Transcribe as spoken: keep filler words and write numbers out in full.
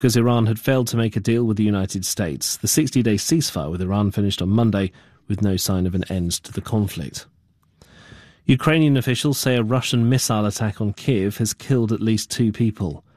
because Iran had failed to make a deal with the United States. The sixty-day ceasefire with Iran finished on Monday with no sign of an end to the conflict. Ukrainian officials say a Russian missile attack on Kiev has killed at least two people.